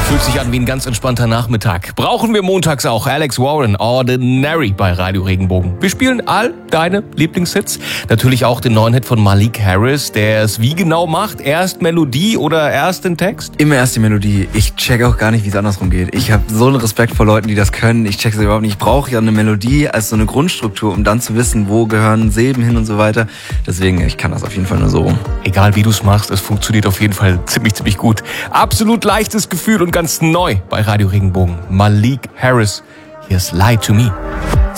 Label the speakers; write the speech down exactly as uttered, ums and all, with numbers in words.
Speaker 1: Fühlt sich an wie ein ganz entspannter Nachmittag. Brauchen wir montags auch Alex Warren, Ordinary bei Radio Regenbogen. Wir spielen all deine Lieblingshits. Natürlich auch den neuen Hit von Malik Harris, der es wie genau macht. Erst Melodie oder erst den Text?
Speaker 2: Immer erst die Melodie. Ich check auch gar nicht, wie es andersrum geht. Ich habe so einen Respekt vor Leuten, die das können. Ich check es überhaupt nicht. Ich brauche ja eine Melodie als so eine Grundstruktur, um dann zu wissen, wo gehören Silben hin und so weiter. Deswegen, ich kann das auf jeden Fall nur so rum.
Speaker 1: Egal wie du es machst, es funktioniert auf jeden Fall ziemlich, ziemlich gut. Absolut leichtes Gefühl und ganz neu bei Radio Regenbogen. Malik Harris, hier ist Lie to Me.